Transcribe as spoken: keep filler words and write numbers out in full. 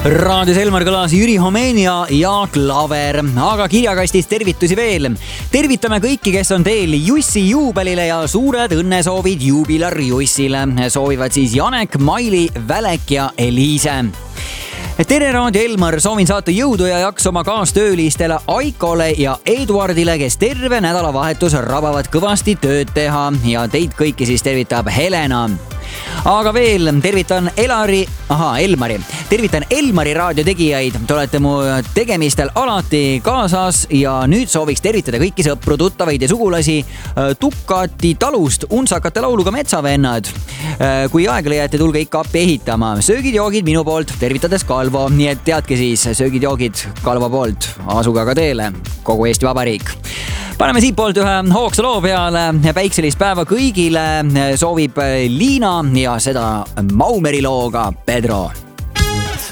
Raadios Elmar kõlas Jüri Homenia ja Klaver, aga kirjakastis tervitusi veel. Tervitame kõiki, kes on teel Jussi juubelile ja suured õnnesoovid juubilar Jussile. Soovivad siis Janek, Maili, Välek ja Eliise. Tere Raadio Elmar, soovin saata jõudu ja jaksu oma kaastöölistele Aikole ja Eduardile, kes terve nädalavahetus rabavad kõvasti tööd teha ja teid kõiki siis tervitab Helena. Aga veel tervitan Elari, aha, Elmari. Tervitan Elmari raadiotegijaid. Te olete mu tegemistel alati kaasas ja nüüd sooviks tervitada kõiki sõpru, tuttavaid ja sugulasi Tukati talust Unsakate lauluga Metsavennad. Kui aeg leiate, tulge ikka appi ehitama. Söögid-joogid minu poolt, tervitades Kalvo. Nii et teadke siis, söögid-joogid Kalvo poolt. Asuge aga teele, kogu Eesti Vabariik. Paneme siit poolt ühe hoogsa loo peale. Päikselist päeva kõigile soovib Liina ja seda Maumeri looga Pedro.